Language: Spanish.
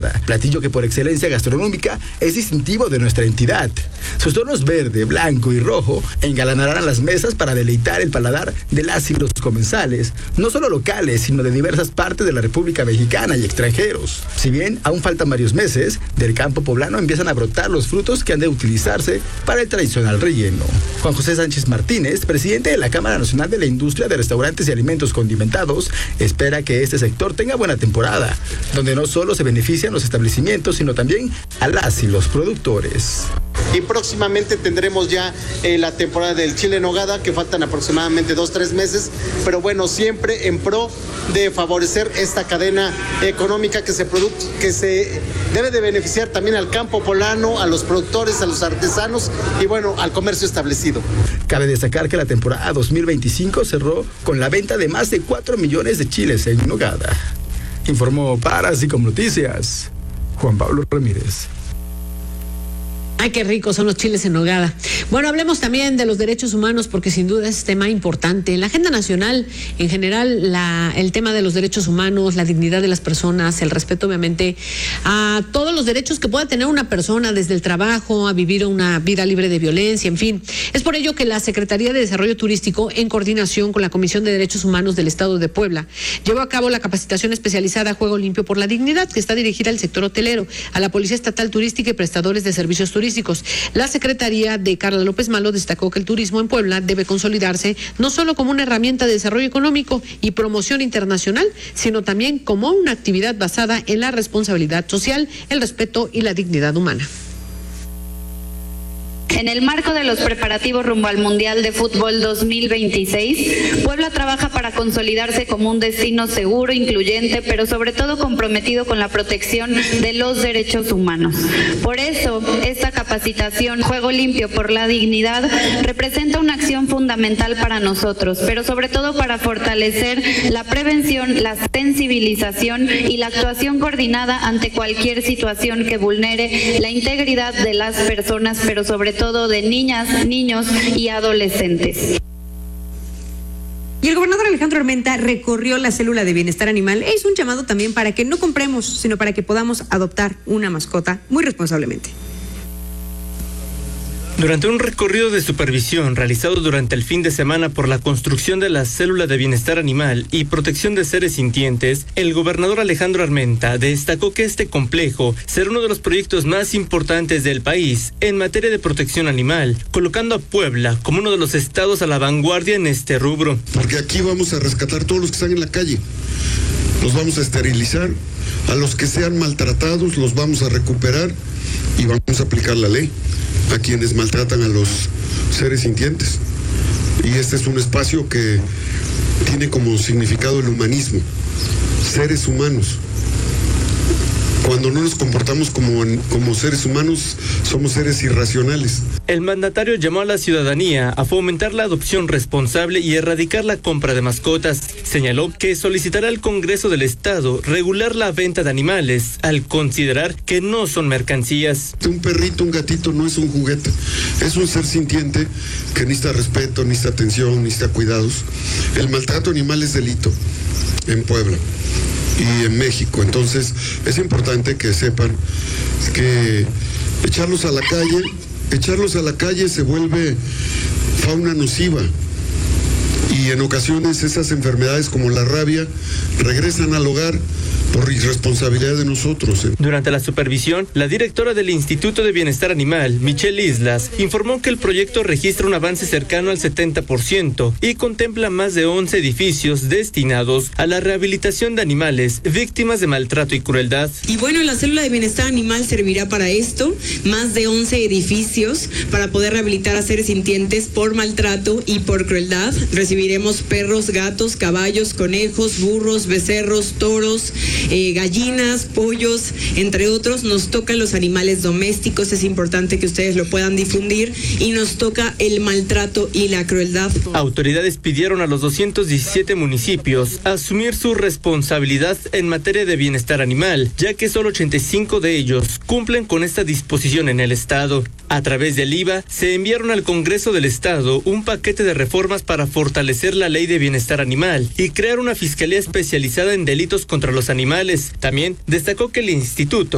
platillo que por excelencia gastronómica es distintivo de nuestra entidad. Sus tonos verde, blanco y rojo engalanarán las mesas para deleitar el paladar de las y los comensales, no solo locales, sino de diversas partes de la República Mexicana y extranjeros. Si bien aún faltan varios meses, del campo poblano empiezan a brotar los frutos que han de utilizarse para el tradicional relleno. Juan José Sánchez Martínez, presidente de la Cámara Nacional de la Industria de Restaurantes y Alimentos Condimentados, espera que este sector tenga buena temporada, donde no solo se benefician los establecimientos, sino también a las y los productores. Y próximamente tendremos ya la temporada del chile en nogada, que faltan aproximadamente 2-3 meses, pero bueno, siempre en pro de favorecer esta cadena económica que se debe de beneficiar también al campo poblano, a los productores, a los artesanos y bueno, al comercio establecido. Cabe destacar que la temporada 2025 cerró con la venta de más de 4 millones de chiles en nogada. Informó para Así Como Noticias, Juan Pablo Ramírez. Ay, qué ricos son los chiles en nogada. Bueno, hablemos también de los derechos humanos, porque sin duda es tema importante. En la agenda nacional, en general, el tema de los derechos humanos, la dignidad de las personas, el respeto, obviamente, a todos los derechos que pueda tener una persona, desde el trabajo, a vivir una vida libre de violencia, en fin. Es por ello que la Secretaría de Desarrollo Turístico, en coordinación con la Comisión de Derechos Humanos del Estado de Puebla, llevó a cabo la capacitación especializada Juego Limpio por la Dignidad, que está dirigida al sector hotelero, a la Policía Estatal Turística y prestadores de servicios turísticos. La Secretaría de Carla López Malo destacó que el turismo en Puebla debe consolidarse no solo como una herramienta de desarrollo económico y promoción internacional, sino también como una actividad basada en la responsabilidad social, el respeto y la dignidad humana. En el marco de los preparativos rumbo al Mundial de Fútbol 2026, Puebla trabaja para consolidarse como un destino seguro, incluyente, pero sobre todo comprometido con la protección de los derechos humanos. Por eso, esta capacitación Juego Limpio por la Dignidad representa una acción fundamental para nosotros, pero sobre todo para fortalecer la prevención, la sensibilización y la actuación coordinada ante cualquier situación que vulnere la integridad de las personas, pero sobre todo de niñas, niños y adolescentes. Y el gobernador Alejandro Armenta recorrió la célula de bienestar animal e hizo un llamado también para que no compremos, sino para que podamos adoptar una mascota muy responsablemente. Durante un recorrido de supervisión realizado durante el fin de semana por la construcción de la célula de bienestar animal y protección de seres sintientes, el gobernador Alejandro Armenta destacó que este complejo será uno de los proyectos más importantes del país en materia de protección animal, colocando a Puebla como uno de los estados a la vanguardia en este rubro. Porque aquí vamos a rescatar todos los que están en la calle, los vamos a esterilizar, a los que sean maltratados los vamos a recuperar y vamos a aplicar la ley a quienes maltratan a los seres sintientes. Y este es un espacio que tiene como significado el humanismo, seres humanos. Cuando no nos comportamos como seres humanos, somos seres irracionales. El mandatario llamó a la ciudadanía a fomentar la adopción responsable y erradicar la compra de mascotas. Señaló que solicitará al Congreso del Estado regular la venta de animales, al considerar que no son mercancías. Un perrito, un gatito no es un juguete, es un ser sintiente que necesita respeto, necesita atención, necesita cuidados. El maltrato animal es delito en Puebla y en México, entonces es importante que sepan que echarlos a la calle se vuelve fauna nociva y en ocasiones esas enfermedades como la rabia regresan al hogar por irresponsabilidad de nosotros. Durante la supervisión, la directora del Instituto de Bienestar Animal, Michelle Islas, informó que el proyecto registra un avance cercano al 70% y contempla más de 11 edificios destinados a la rehabilitación de animales víctimas de maltrato y crueldad. Y bueno, la célula de bienestar animal servirá para esto, más de 11 edificios para poder rehabilitar a seres sintientes por maltrato y por crueldad. Recibiremos perros, gatos, caballos, conejos, burros, becerros, toros, gallinas, pollos, entre otros. Nos tocan los animales domésticos, es importante que ustedes lo puedan difundir, y nos toca el maltrato y la crueldad. Autoridades pidieron a los 217 municipios asumir su responsabilidad en materia de bienestar animal, ya que solo 85 de ellos cumplen con esta disposición en el estado. A través del IVA, se enviaron al Congreso del Estado un paquete de reformas para fortalecer la ley de bienestar animal y crear una fiscalía especializada en delitos contra los animales. También destacó que el instituto